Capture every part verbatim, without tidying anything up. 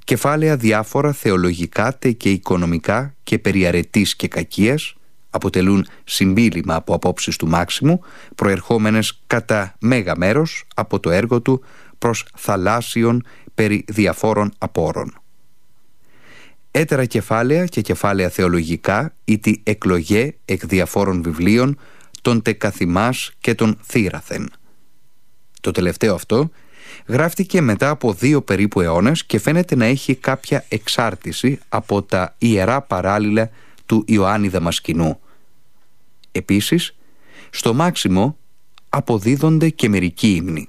κεφάλαια διάφορα θεολογικά και οικονομικά και περί αρετής και κακίας αποτελούν συμπίλημα από απόψεις του Μάξιμου, προερχόμενες κατά μέγα μέρος από το έργο του προς θαλάσσιον περί διαφόρων απόρων. Έτερα κεφάλαια και κεφάλαια θεολογικά ήτι εκλογέ εκ διαφόρων βιβλίων των τε καθημάς και των θύραθεν. Το τελευταίο αυτό γράφτηκε μετά από δύο περίπου αιώνες και φαίνεται να έχει κάποια εξάρτηση από τα ιερά παράλληλα του Ιωάννη Δαμασκηνού. Επίσης, στο Μάξιμο αποδίδονται και μερικοί ύμνοι.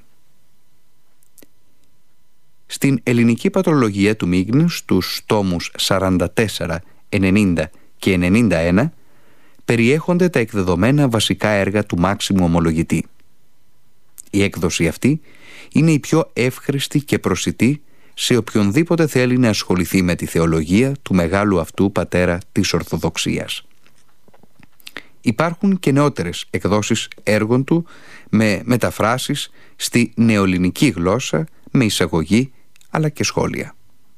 Στην ελληνική πατρολογία του Μίγνου, στους τόμους σαράντα τέσσερα, ενενήντα και ενενήντα ένα, περιέχονται τα εκδεδομένα βασικά έργα του Μάξιμου Ομολογητή. Η έκδοση αυτή είναι η πιο εύχρηστη και προσιτή σε οποιονδήποτε θέλει να ασχοληθεί με τη θεολογία του μεγάλου αυτού πατέρα της Ορθοδοξίας. Υπάρχουν και νεότερες εκδόσεις έργων του με μεταφράσεις στη νεοελληνική γλώσσα, με εισαγωγή αλλά και σχόλια.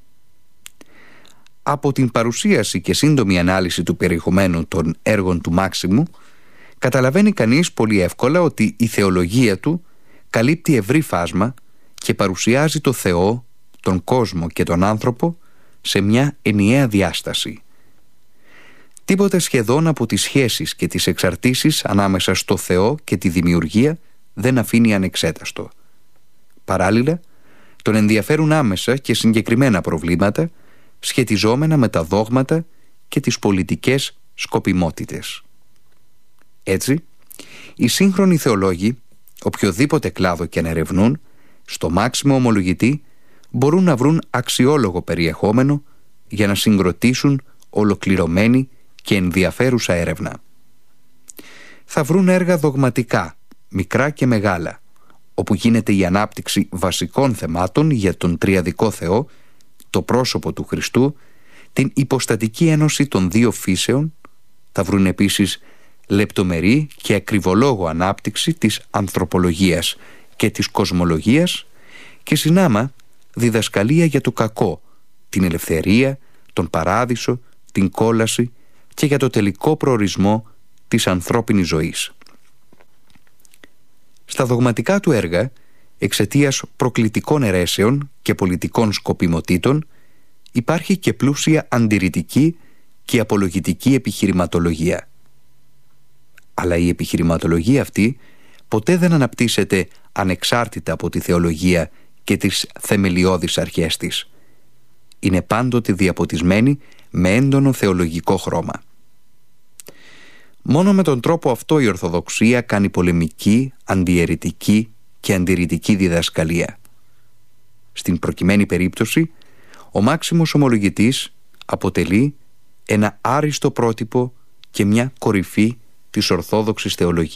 Από την παρουσίαση και σύντομη ανάλυση του περιεχομένου των έργων του Μάξιμου καταλαβαίνει κανείς πολύ εύκολα ότι η θεολογία του καλύπτει ευρύ φάσμα και παρουσιάζει το Θεό, τον κόσμο και τον άνθρωπο σε μια ενιαία διάσταση. Τίποτε σχεδόν από τις σχέσεις και τις εξαρτήσεις ανάμεσα στο Θεό και τη δημιουργία δεν αφήνει ανεξέταστο. Παράλληλα, τον ενδιαφέρουν άμεσα και συγκεκριμένα προβλήματα σχετιζόμενα με τα δόγματα και τις πολιτικές σκοπιμότητες. Έτσι, οι σύγχρονοι θεολόγοι, οποιοδήποτε κλάδο και αν ερευνούν, στο Μάξιμο Ομολογητή μπορούν να βρουν αξιόλογο περιεχόμενο για να συγκροτήσουν ολοκληρωμένη και ενδιαφέρουσα έρευνα. Θα βρουν έργα δογματικά, μικρά και μεγάλα, όπου γίνεται η ανάπτυξη βασικών θεμάτων για τον τριαδικό Θεό, το πρόσωπο του Χριστού, την υποστατική ένωση των δύο φύσεων. Θα βρουν επίσης λεπτομερή και ακριβολόγο ανάπτυξη της ανθρωπολογίας και της κοσμολογίας και συνάμα διδασκαλία για το κακό, την ελευθερία, τον παράδεισο, την κόλαση και για το τελικό προορισμό της ανθρώπινης ζωής. Στα δογματικά του έργα, εξαιτίας προκλητικών αιρέσεων και πολιτικών σκοπιμοτήτων, υπάρχει και πλούσια αντιρρητική και απολογητική επιχειρηματολογία. Αλλά η επιχειρηματολογία αυτή ποτέ δεν αναπτύσσεται ανεξάρτητα από τη θεολογία και τις θεμελιώδεις αρχές της. Είναι πάντοτε διαποτισμένη με έντονο θεολογικό χρώμα. Μόνο με τον τρόπο αυτό η Ορθοδοξία κάνει πολεμική, αντιαιρετική και αντιρρητική διδασκαλία. Στην προκειμένη περίπτωση, ο Μάξιμος Ομολογητής αποτελεί ένα άριστο πρότυπο και μια κορυφή της Ορθόδοξης θεολογίας.